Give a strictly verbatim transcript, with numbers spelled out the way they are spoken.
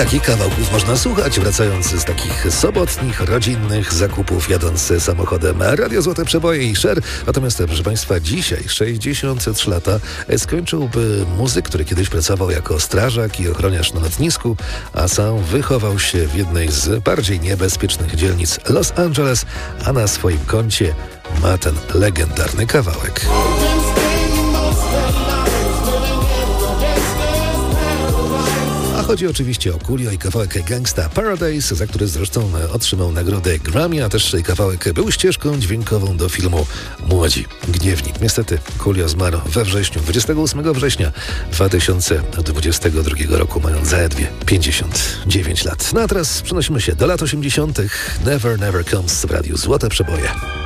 Takich kawałków można słuchać, wracając z takich sobotnich, rodzinnych zakupów, jadąc samochodem. Radio Złote Przeboje i Cher. Natomiast, proszę Państwa, dzisiaj, sześćdziesiąt trzy lata, skończyłby muzyk, który kiedyś pracował jako strażak i ochroniarz na lotnisku, a sam wychował się w jednej z bardziej niebezpiecznych dzielnic Los Angeles, a na swoim koncie ma ten legendarny kawałek. Chodzi oczywiście o Coolio i kawałek Gangsta Paradise, za który zresztą otrzymał nagrodę Grammy, a też kawałek był ścieżką dźwiękową do filmu Młodzi Gniewni. Niestety Coolio zmarł we wrześniu, dwudziestego ósmego września dwa tysiące dwudziestego drugiego roku, mając zaledwie pięćdziesiąt dziewięć lat. No a teraz przenosimy się do lat osiemdziesiątych. Never Never Comes w radiu Złote Przeboje.